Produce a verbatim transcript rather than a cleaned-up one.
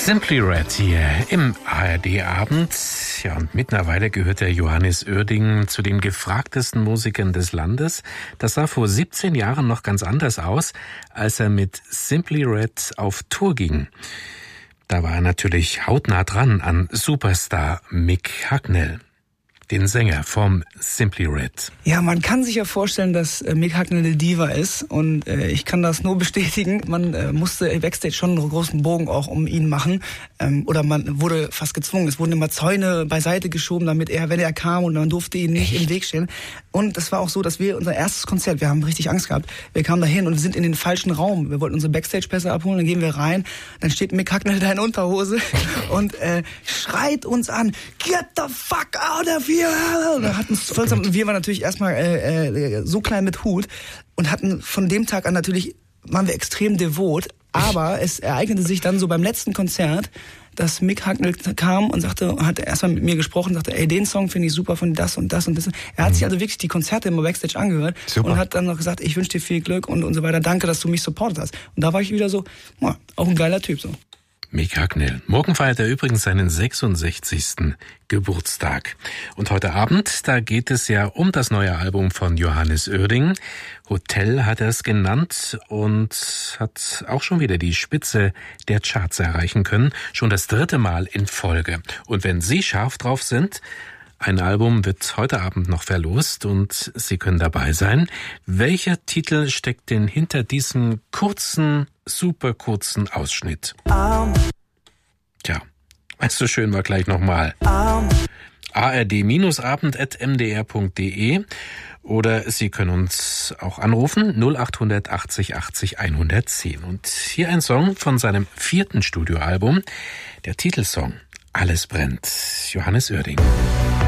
Simply Red hier im A R D-Abend. Ja, und mittlerweile gehört der Johannes Oerding zu den gefragtesten Musikern des Landes. Das sah vor siebzehn Jahren noch ganz anders aus, als er mit Simply Red auf Tour ging. Da war er natürlich hautnah dran an Superstar Mick Hucknall, den Sänger vom Simply Red. Ja, man kann sich ja vorstellen, dass äh, Mick Hucknall eine Diva ist und äh, ich kann das nur bestätigen. Man äh, musste Backstage schon einen großen Bogen auch um ihn machen ähm, oder man wurde fast gezwungen. Es wurden immer Zäune beiseite geschoben, damit er, wenn er kam, und man durfte ihn nicht Echt? im Weg stehen. Und das war auch so, dass wir unser erstes Konzert, wir haben richtig Angst gehabt. Wir kamen dahin und wir sind in den falschen Raum. Wir wollten unsere Backstage-Pässe abholen, dann gehen wir rein, dann steht Mick Hucknall da in Unterhose und äh, schreit uns an, "Get the fuck out of here!" Da hatten stolz, und wir waren natürlich erstmal äh, äh, so klein mit Hut und hatten von dem Tag an natürlich, waren wir extrem devot, aber es ereignete sich dann so beim letzten Konzert, dass Mick Hucknall kam und sagte, hat erstmal mit mir gesprochen, sagte, ey, den Song finde ich super von das und das und das. Er hat sich also wirklich die Konzerte immer Backstage angehört super. Und hat dann noch gesagt, ich wünsche dir viel Glück und, und so weiter, danke, dass du mich supportet hast. Und da war ich wieder so, ja, auch ein geiler Typ so. Mick Hucknall. Morgen feiert er übrigens seinen sechsundsechzigsten Geburtstag. Und heute Abend, da geht es ja um das neue Album von Johannes Oerding. Hotel hat er es genannt und hat auch schon wieder die Spitze der Charts erreichen können. Schon das dritte Mal in Folge. Und wenn Sie scharf drauf sind, ein Album wird heute Abend noch verlost und Sie können dabei sein. Welcher Titel steckt denn hinter diesem kurzen, super kurzen Ausschnitt? Um. Tja, weißt du, schön war gleich nochmal. Um. a r d Abend at m d r punkt d e oder Sie können uns auch anrufen null acht achtzig achtzig hundertzehn. Und hier ein Song von seinem vierten Studioalbum, der Titelsong Alles brennt, Johannes Oerding.